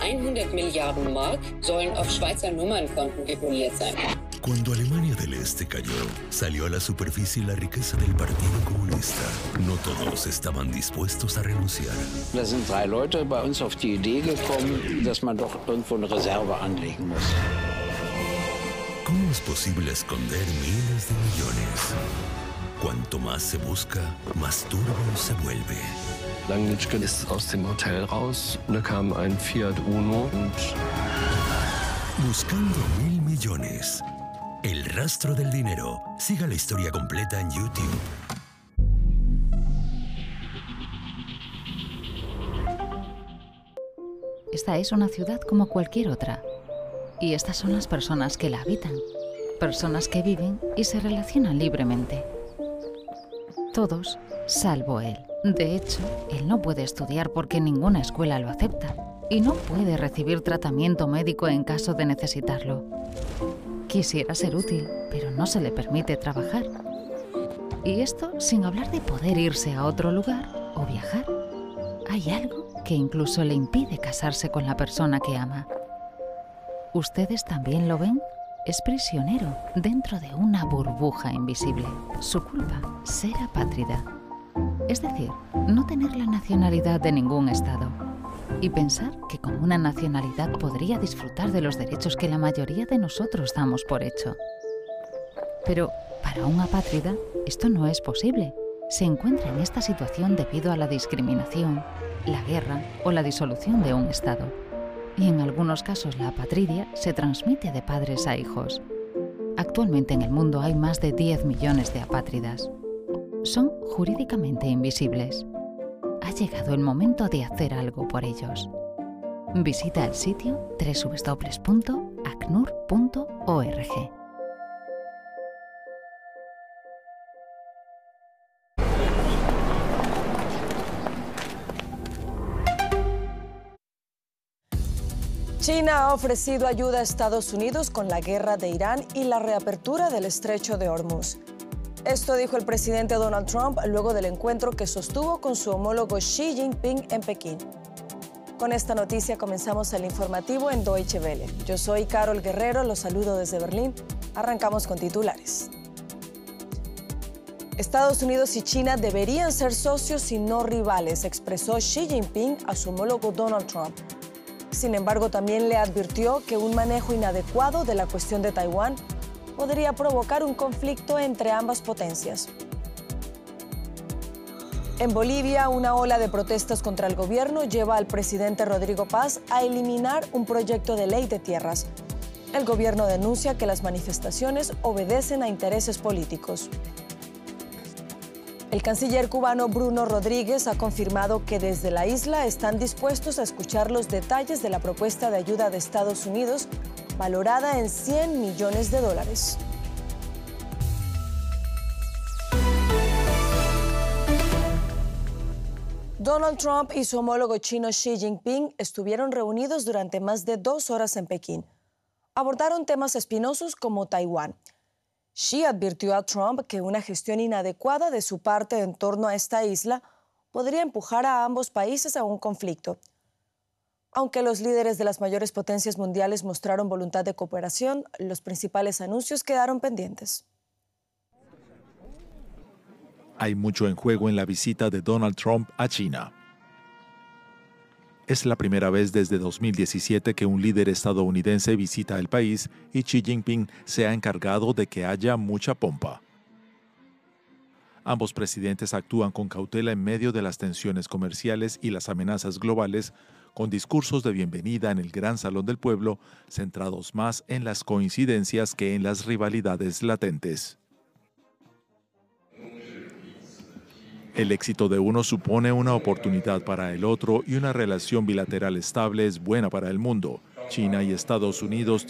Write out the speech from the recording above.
100 Milliarden Mark sollen auf Schweizer Nummernkonten deponiert sein. Cuando Alemania del Este cayó, salió a la superficie la riqueza del Partido Comunista. No todos estaban dispuestos a renunciar. Da sind 3 Leute bei uns auf die Idee gekommen, dass man doch irgendwo eine Reserve anlegen muss. ¿Cómo es posible esconder miles de millones? Cuanto más se busca, más turbio se vuelve. Langnitschke ist aus dem Hotel raus. Da kam ein Fiat Uno und... Buscando 1.000 millones. El rastro del dinero. Siga la historia completa en YouTube. Esta es una ciudad como cualquier otra. Y estas son las personas que la habitan. Personas que viven y se relacionan libremente. Todos, salvo él. De hecho, él no puede estudiar porque ninguna escuela lo acepta. Y no puede recibir tratamiento médico en caso de necesitarlo. Quisiera ser útil, pero no se le permite trabajar. Y esto sin hablar de poder irse a otro lugar o viajar. Hay algo que incluso le impide casarse con la persona que ama. ¿Ustedes también lo ven? Es prisionero dentro de una burbuja invisible. Su culpa, ser apátrida. Es decir, no tener la nacionalidad de ningún estado. Y pensar que con una nacionalidad podría disfrutar de los derechos que la mayoría de nosotros damos por hecho. Pero para un apátrida esto no es posible. Se encuentra en esta situación debido a la discriminación, la guerra o la disolución de un estado. Y en algunos casos la apatridia se transmite de padres a hijos. Actualmente en el mundo hay más de 10 millones de apátridas. Son jurídicamente invisibles. Ha llegado el momento de hacer algo por ellos. Visita el sitio www.acnur.org. China ha ofrecido ayuda a Estados Unidos con la guerra de Irán y la reapertura del estrecho de Hormuz. Esto dijo el presidente Donald Trump luego del encuentro que sostuvo con su homólogo Xi Jinping en Pekín. Con esta noticia comenzamos el informativo en Deutsche Welle. Yo soy Carol Guerrero, los saludo desde Berlín. Arrancamos con titulares. Estados Unidos y China deberían ser socios y no rivales, expresó Xi Jinping a su homólogo Donald Trump. Sin embargo, también le advirtió que un manejo inadecuado de la cuestión de Taiwán podría provocar un conflicto entre ambas potencias. En Bolivia, una ola de protestas contra el gobierno lleva al presidente Rodrigo Paz a eliminar un proyecto de ley de tierras. El gobierno denuncia que las manifestaciones obedecen a intereses políticos. El canciller cubano Bruno Rodríguez ha confirmado que desde la isla están dispuestos a escuchar los detalles de la propuesta de ayuda de Estados Unidos, valorada en $100 millones. Donald Trump y su homólogo chino Xi Jinping estuvieron reunidos durante más de 2 horas en Pekín. Abordaron temas espinosos como Taiwán. Xi advirtió a Trump que una gestión inadecuada de su parte en torno a esta isla podría empujar a ambos países a un conflicto. Aunque los líderes de las mayores potencias mundiales mostraron voluntad de cooperación, los principales anuncios quedaron pendientes. Hay mucho en juego en la visita de Donald Trump a China. Es la primera vez desde 2017 que un líder estadounidense visita el país y Xi Jinping se ha encargado de que haya mucha pompa. Ambos presidentes actúan con cautela en medio de las tensiones comerciales y las amenazas globales, con discursos de bienvenida en el Gran Salón del Pueblo, centrados más en las coincidencias que en las rivalidades latentes. El éxito de uno supone una oportunidad para el otro y una relación bilateral estable es buena para el mundo. China y Estados Unidos